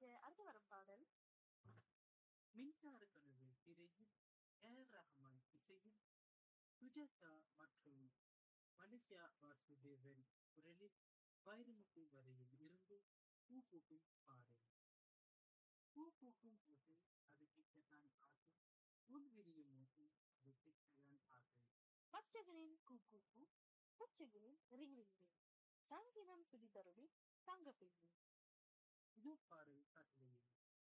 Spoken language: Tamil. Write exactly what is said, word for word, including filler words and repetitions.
நிகழ்ச்சிக்கு அடுத்து வரும் பாடல் மின்சார கனவு திரையில் ஏர் ரஹ்மான் இசையில் சுஜாதா மற்றும் மலேசியா வாசுதேவன் குரலில் வைரமுத்து வரையில் இருந்து பூ பூக்கும் பாடல். பூ பூக்கும் போது அது கேட்கத்தான் ஆசை, முன் விரியும் போது அது கேட்கத்தான் ஆசை. பச்சைகளின் கூ கூ கூ, பூச்சிகளின் ரிங் ரிங் ரிங், சங்கீதம் சுடி தருவி தங்க பெண்ணே. இது பாடல் கட்டளையில்